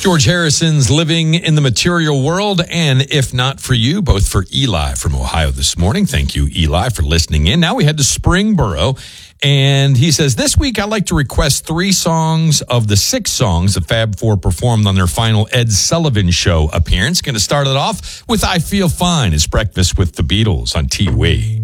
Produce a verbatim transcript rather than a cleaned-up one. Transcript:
George Harrison's Living in the Material World, and If Not For You, both for Eli from Ohio this morning. Thank you, Eli, for listening in. Now we head to Springboro, and he says, this week I'd like to request three songs of the six songs the Fab Four performed on their final Ed Sullivan Show appearance. Going to start it off with I Feel Fine. It's Breakfast with the Beatles on T W E.